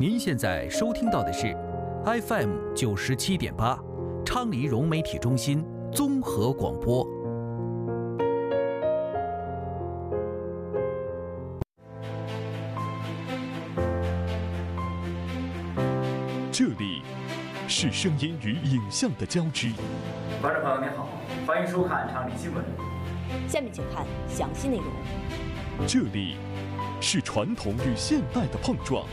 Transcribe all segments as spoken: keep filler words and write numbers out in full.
您现在收听到的是 F M 九十七点八，昌黎融媒体中心综合广播。 这里是声音与影像的交织。 观众朋友您好，欢迎收看昌黎新闻。 下面请看详细内容。 这里是传统与现代的碰撞。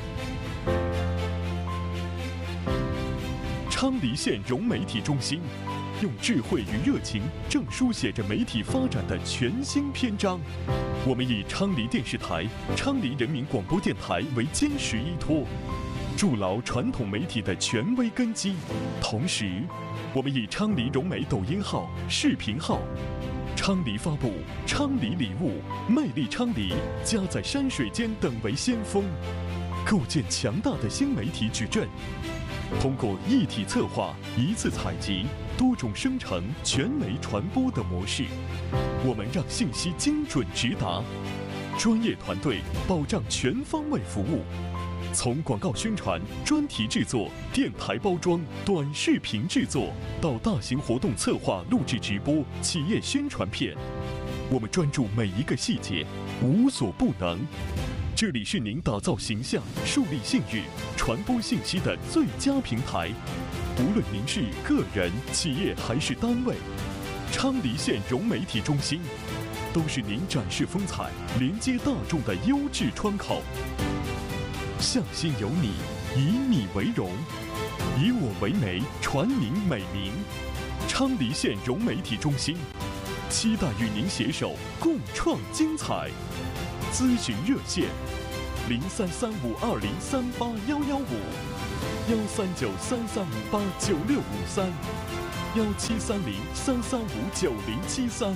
昌黎县融媒体中心用智慧与热情，正书写着媒体发展的全新篇章。我们以昌黎电视台、昌黎人民广播电台为坚实依托，筑牢传统媒体的权威根基。同时，我们以昌黎融媒抖音号、视频号、昌黎发布、昌黎礼物、魅力昌黎、家在山水间等为先锋，构建强大的新媒体矩阵。通过一体策划、一次采集、多种生成、全媒传播的模式，我们让信息精准直达，专业团队保障全方位服务。从广告宣传、专题制作、电台包装、短视频制作，到大型活动策划、录制直播、企业宣传片，我们专注每一个细节，无所不能。这里是您打造形象、树立信誉、传播信息的最佳平台。无论您是个人、企业还是单位，昌黎县融媒体中心都是您展示风采、连接大众的优质窗口。向心有你，以你为荣，以我为媒，传您美名。昌黎县融媒体中心期待与您携手共创精彩。咨询热线：零三三五二零三八幺幺五，幺三九三三五八九六五三，幺七三零三三五九零七三。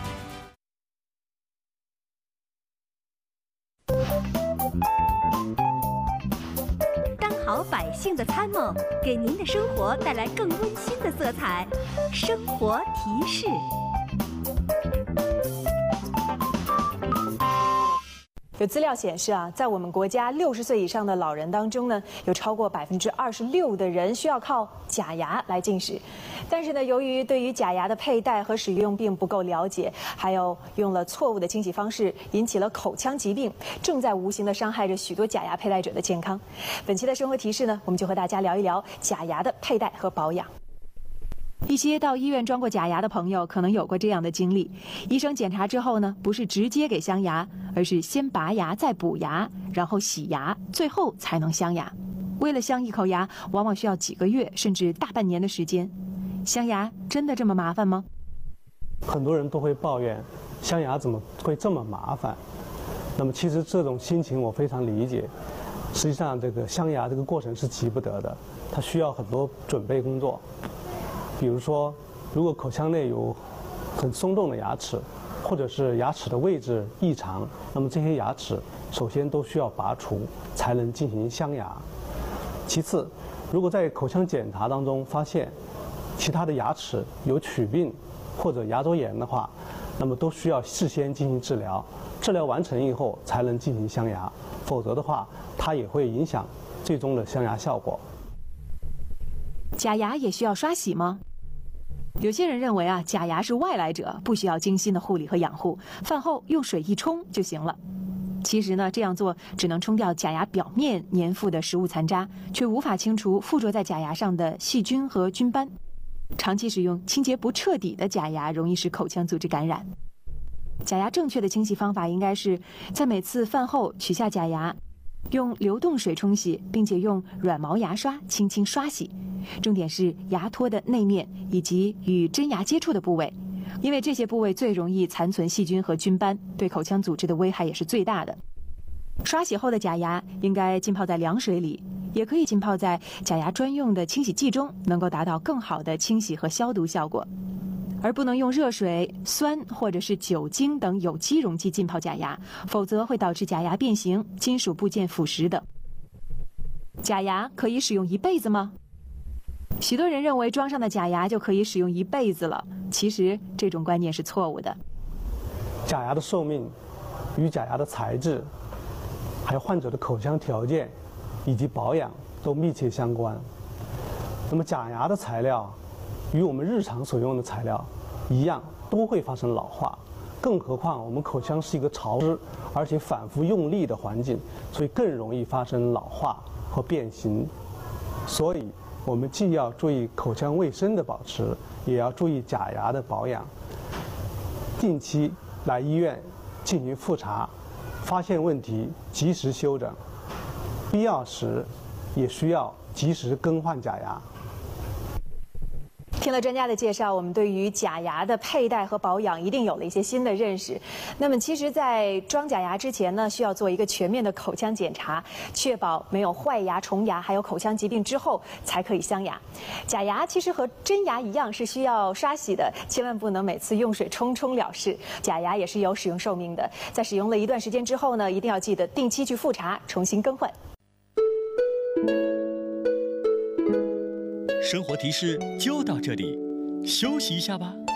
当好百姓的参谋，给您的生活带来更温馨的色彩。生活提示。 有资料显示啊，在我们国家六十岁以上的老人当中呢，有超过百分之二十六的人需要靠假牙来进食。但是呢，由于对于假牙的佩戴和使用并不够了解，还有用了错误的清洗方式，引起了口腔疾病，正在无形地伤害着许多假牙佩戴者的健康。本期的生活提示呢，我们就和大家聊一聊假牙的佩戴和保养。一些到医院装过假牙的朋友可能有过这样的经历：医生检查之后呢，不是直接给镶牙，而是先拔牙再补牙，然后洗牙，最后才能镶牙。为了镶一口牙，往往需要几个月甚至大半年的时间。镶牙真的这么麻烦吗？ 很多人都会抱怨镶牙怎么会这么麻烦。那么其实这种心情我非常理解。实际上这个镶牙这个过程是急不得的，它需要很多准备工作。比如说，如果口腔内有很松动的牙齿，或者是牙齿的位置异常，那么这些牙齿首先都需要拔除，才能进行镶牙。其次，如果在口腔检查当中发现其他的牙齿有龋病或者牙周炎的话，那么都需要事先进行治疗，治疗完成以后才能进行镶牙，否则的话，它也会影响最终的镶牙效果。 假牙也需要刷洗吗？有些人认为啊，假牙是外来者，不需要精心的护理和养护，饭后用水一冲就行了。其实呢，这样做只能冲掉假牙表面粘附的食物残渣，却无法清除附着在假牙上的细菌和菌斑。长期使用清洁不彻底的假牙，容易使口腔组织感染。假牙正确的清洗方法应该是在每次饭后取下假牙，用流动水冲洗，并且用软毛牙刷轻轻刷洗。重点是牙托的内面以及与真牙接触的部位，因为这些部位最容易残存细菌和菌斑，对口腔组织的危害也是最大的。刷洗后的假牙应该浸泡在凉水里，也可以浸泡在假牙专用的清洗剂中，能够达到更好的清洗和消毒效果。而不能用热水、酸或者是酒精等有机溶剂浸泡假牙，否则会导致假牙变形、金属部件腐蚀等。假牙可以使用一辈子吗？许多人认为装上的假牙就可以使用一辈子了，其实这种观念是错误的。 假牙的寿命与假牙的材质，还有患者的口腔条件以及保养都密切相关。那么假牙的材料与我们日常所用的材料一样，都会发生老化。更何况我们口腔是一个潮湿而且反复用力的环境，所以更容易发生老化和变形。所以我们既要注意口腔卫生的保持，也要注意假牙的保养。定期来医院进行复查，发现问题及时修整，必要时也需要及时更换假牙。 听了专家的介绍，我们对于假牙的佩戴和保养一定有了一些新的认识。那么，其实，在装假牙之前呢，需要做一个全面的口腔检查，确保没有坏牙、虫牙，还有口腔疾病之后才可以镶牙。假牙其实和真牙一样是需要刷洗的，千万不能每次用水冲冲了事。假牙也是有使用寿命的，在使用了一段时间之后呢，一定要记得定期去复查，重新更换。 生活提示就到这里，休息一下吧。